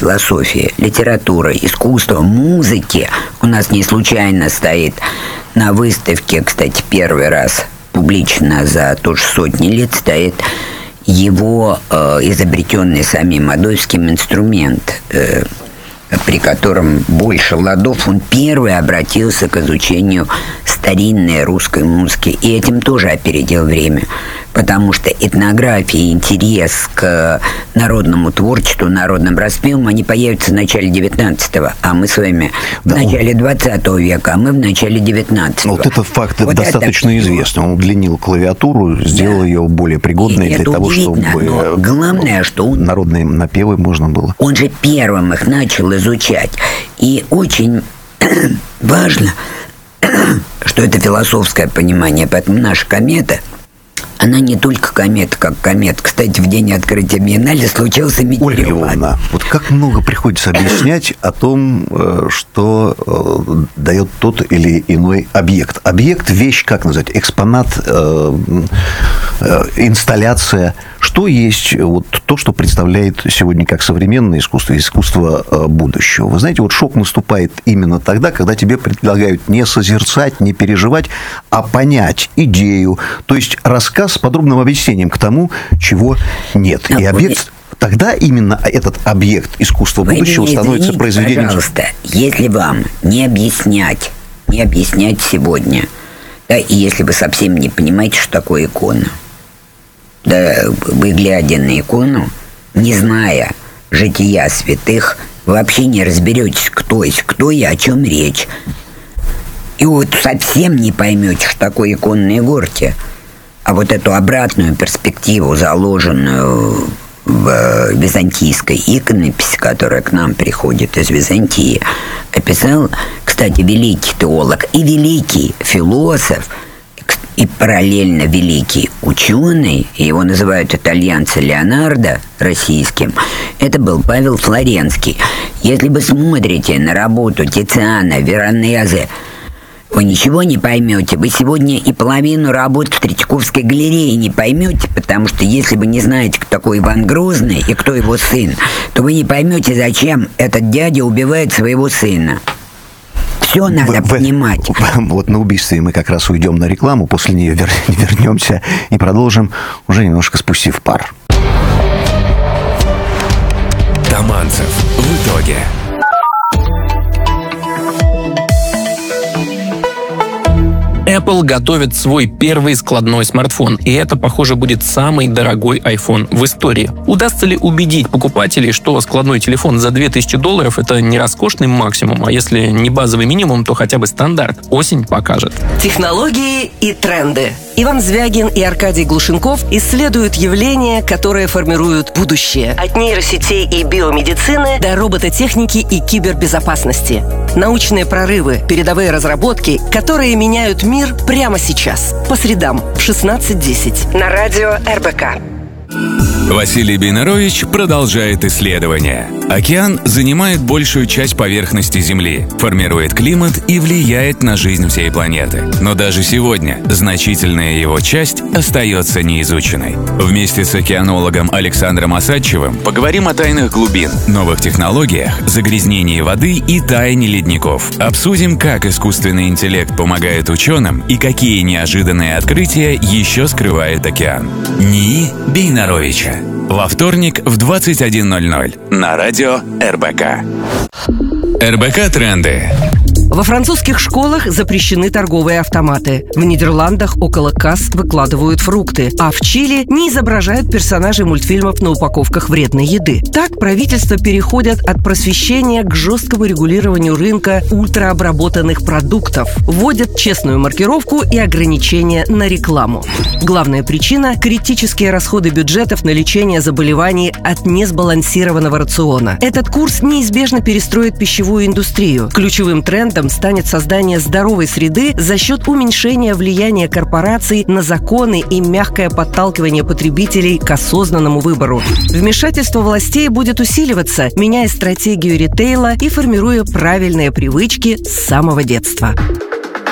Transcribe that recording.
философии, литературы, искусства, музыки у нас не случайно стоит на выставке, кстати, первый раз публично за тоже сотни лет стоит его изобретенный самим Адоевским инструмент, при котором больше ладов. Он первый обратился к изучению старинной русской музыки, и этим тоже опередил время, потому что этнография и интерес к народному творчеству, народным распевам, они появятся в начале 19-го, а мы с вами в начале 20 века, а мы в начале 19-го. Вот этот факт достаточно известный. Он удлинил клавиатуру, сделал ее более пригодной для того, чтобы главное, что народные напевы можно было. Он же первым их начал изучать. И очень важно, что это философское понимание, поэтому наша комета, она не только комета, как комета. Кстати, в день открытия биеннале случился метеорит. Ольга Львовна, вот как много приходится объяснять о том, что дает тот или иной объект. Объект, вещь, как назвать, экспонат, инсталляция. Что есть вот то, что представляет сегодня как современное искусство, искусство будущего? Вы знаете, вот шок наступает именно тогда, когда тебе предлагают не созерцать, не переживать, а понять идею, то есть рассказ с подробным объяснением к тому, чего нет. И объект, тогда именно этот объект искусства будущего становится произведением. Пожалуйста, если вам не объяснять сегодня, да, и если вы совсем не понимаете, что такое икона, да, вы, глядя на икону, не зная жития святых, вообще не разберетесь, кто есть кто и о чем речь. И вот совсем не поймете, что такое иконные горки. А вот эту обратную перспективу, заложенную в византийской иконописи, которая к нам приходит из Византии, описал, кстати, великий теолог и великий философ, и параллельно великий ученый, его называют итальянцы Леонардо российским, это был Павел Флоренский. Если вы смотрите на работу Тициана, Веронезе, вы ничего не поймете. Вы сегодня и половину работ в Третьяковской галерее не поймете, потому что если вы не знаете, кто такой Иван Грозный и кто его сын, то вы не поймете, зачем этот дядя убивает своего сына. Все надо понимать. Вот на убийстве мы как раз уйдем на рекламу, после нее вернемся и продолжим, уже немножко спустив пар. Таманцев в итоге. Apple готовит свой первый складной смартфон, и это, похоже, будет самый дорогой iPhone в истории. Удастся ли убедить покупателей, что складной телефон за $2000 – это не роскошный максимум, а если не базовый минимум, то хотя бы стандарт? Осень покажет. Технологии и тренды. Иван Звягин и Аркадий Глушенков исследуют явления, которые формируют будущее. От нейросетей и биомедицины до робототехники и кибербезопасности. Научные прорывы, передовые разработки, которые меняют мир прямо сейчас. По средам в 16:10 на радио РБК. Василий Бенарович продолжает исследования. Океан занимает большую часть поверхности Земли, формирует климат и влияет на жизнь всей планеты. Но даже сегодня значительная его часть остается неизученной. Вместе с океанологом Александром Осадчевым поговорим о тайнах глубин, новых технологиях, загрязнении воды и тайне ледников. Обсудим, как искусственный интеллект помогает ученым и какие неожиданные открытия еще скрывает океан. НИИ Бенаровича. Во вторник в 21:00 на радио РБК. РБК Тренды. Во французских школах запрещены торговые автоматы. В Нидерландах около касс выкладывают фрукты. А в Чили не изображают персонажей мультфильмов на упаковках вредной еды. Так правительства переходят от просвещения к жесткому регулированию рынка ультраобработанных продуктов. Вводят честную маркировку и ограничения на рекламу. Главная причина – критические расходы бюджетов на лечение заболеваний от несбалансированного рациона. Этот курс неизбежно перестроит пищевую индустрию. Ключевым трендом станет создание здоровой среды за счет уменьшения влияния корпораций на законы и мягкое подталкивание потребителей к осознанному выбору. Вмешательство властей будет усиливаться, меняя стратегию ритейла и формируя правильные привычки с самого детства.